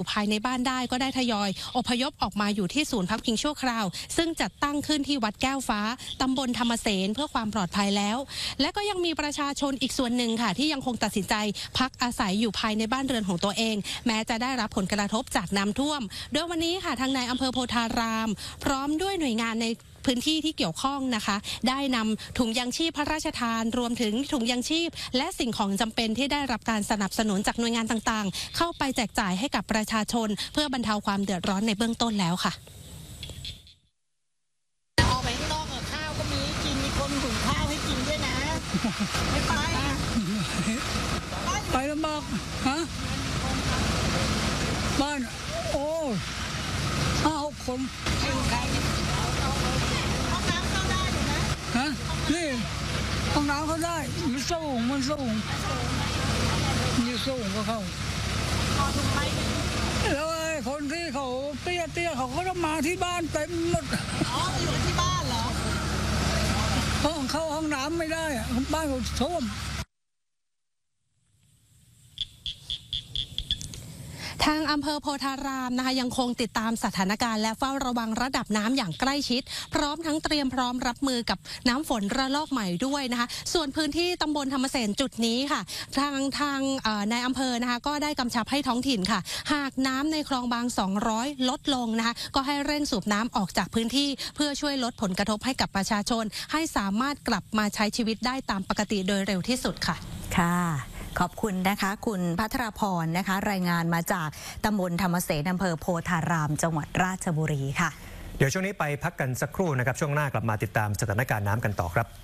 ภายในบ้านได้ก็ได้ทยอยอพยพออกมาอยู่ที่ศูนย์พักพิงชั่วคราวซึ่งจัดตั้งขึ้นที่วัดแก้วฟ้าตำบลธรรมเสนเพื่อความปลอดภัยแล้วและก็ยังมีประชาชนอีกส่วนหนึ่งค่ะที่ยังคงตัดสินใจพักอาศัยอยู่ภายในบ้านเรือนของตัวเองแม้จะได้รับผลกระทบจากน้ำท่วมโดยวันนี้ค่ะทางนายอำเภอโพธารามพร้อมด้วยหน่วยงานในพื้นที่ที่เกี่ยวข้องนะคะได้นำถุงยางชีพพระราชทานรวมถึงถุงยางชีพและสิ่งของจำเป็นที่ได้รับการสนับสนุนจากหน่วยงานต่างๆเข้าไปแจกจ่ายให้กับประชาชนเพื่อบรรเทาความเดือดร้อนในเบื้องต้นแล้วค่ะออกไปข้างนอกข้าวก็มีกินมีคนหุงข้าวให้กินด้วยนะไม่ไปลำบากฮะบ้านโอ้5-6 คนห้องน้ำเข้าได้อยู่นะฮะนี่ห้องน้ำเขาได้มันสูงมีสูงก็เข้าแล้วไอ้คนที่เขาเตี้ยเขาก็ต้องมาที่บ้านเต็มหมดอยู่ที่บ้านเหรอเข้าห้องน้ำไม่ได้บ้านเขาท่วมทางอำเภอโพธารามนะคะยังคงติดตามสถานการณ์และเฝ้าระวังระดับน้ำอย่างใกล้ชิดพร้อมทั้งเตรียมพร้อมรับมือกับน้ำฝนระลอกใหม่ด้วยนะคะส่วนพื้นที่ตำบลธรรมเสนจุดนี้ค่ะทางนายอำเภอนะคะก็ได้กำชับให้ท้องถิ่นค่ะหากน้ำในคลองบาง200ลดลงนะคะก็ให้เร่งสูบน้ำออกจากพื้นที่เพื่อช่วยลดผลกระทบให้กับประชาชนให้สามารถกลับมาใช้ชีวิตได้ตามปกติโดยเร็วที่สุดค่ะขอบคุณนะคะคุณภัทรพรนะคะรายงานมาจากตำบลธรรมเสนอำเภอโพธารามจังหวัดราชบุรีค่ะเดี๋ยวช่วงนี้ไปพักกันสักครู่นะครับช่วงหน้ากลับมาติดตามสถานการณ์น้ำกันต่อครับ